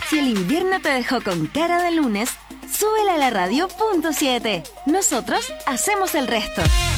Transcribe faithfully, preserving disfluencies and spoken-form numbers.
Si el invierno te dejó con cara de lunes, súbela a la radio punto siete. Nosotros hacemos el resto.